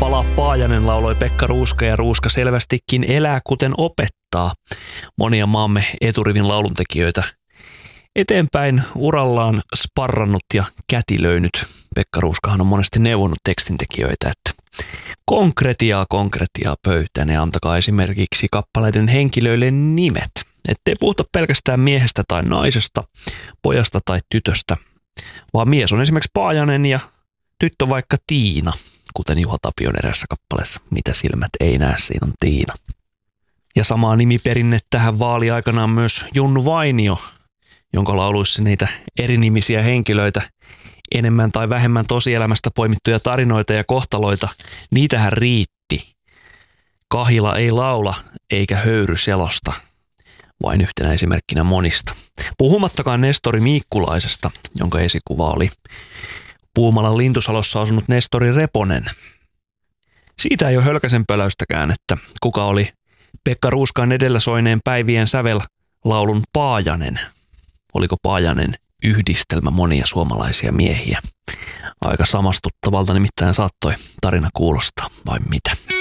Pala Paajanen lauloi Pekka Ruuska, ja Ruuska selvästikin elää kuten opettaa monia maamme eturivin lauluntekijöitä eteenpäin urallaan sparrannut ja kätilöinyt. Pekka Ruuskahan on monesti neuvonut tekstintekijöitä, että konkretiaa pöytään ja antakaa esimerkiksi kappaleiden henkilöille nimet. Ettei puhuta pelkästään miehestä tai naisesta, pojasta tai tytöstä, vaan mies on esimerkiksi Paajanen ja tyttö vaikka Tiina, kuten Juha Tapion erässä kappaleessa. Mitä silmät ei näe, siinä on Tiina. Ja samaa nimiperinnettähän vaali aikanaan myös Junnu Vainio, jonka lauluissa niitä erinimisiä henkilöitä, enemmän tai vähemmän tosielämästä poimittuja tarinoita ja kohtaloita, niitähän riitti. Kahila ei laula eikä höyry selosta, vain yhtenä esimerkkinä monista. Puhumattakaan Nestori Miikkulaisesta, jonka esikuva oli Puumalan Lintusalossa asunut Nestori Reponen. Siitä ei ole hölkäsen pöläystäkään, että kuka oli Pekka Ruuskaan edellä soineen päivien sävel-laulun Paajanen. Oliko Paajanen yhdistelmä monia suomalaisia miehiä? Aika samastuttavalta nimittäin saattoi tarina kuulostaa, vai mitä?